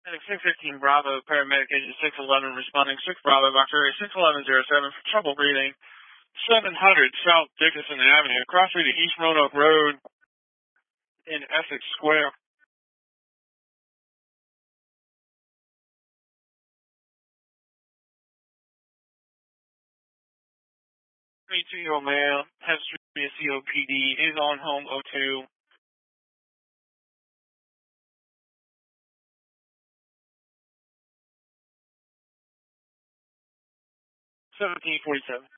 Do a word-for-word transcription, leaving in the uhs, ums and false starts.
Medic six fifteen Bravo, paramedic agent six eleven responding six Bravo, Doctor six eleven zero seven for trouble breathing, seven hundred South Dickinson Avenue, across street to East Roanoke Road in Essex Square. twenty-two-year-old male, has to be a C O P D, is on home oh two. seventeen forty-seven.